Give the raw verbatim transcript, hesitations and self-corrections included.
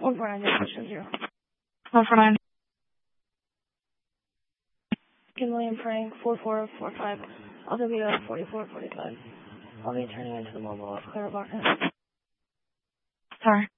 one four nine, question zero. one four nine. Kim William Frank, four four four five, Alpha Beta, forty-four forty-five. I'll be turning into the mobile of Clara Barton. Sorry.